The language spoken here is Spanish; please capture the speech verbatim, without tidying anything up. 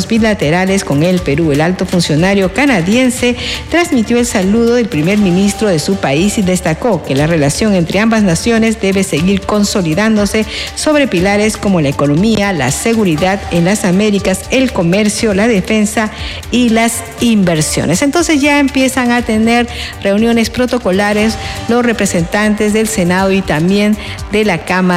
bilaterales con el Perú. El alto funcionario canadiense transmitió el saludo del primer ministro de su país y destacó que la relación entre ambas naciones debe seguir consolidándose sobre pilares como la economía, la seguridad en las Américas, el comercio, la defensa y las inversiones. Entonces ya empiezan a tener reuniones protocolares los representantes del Senado y también de la Cámara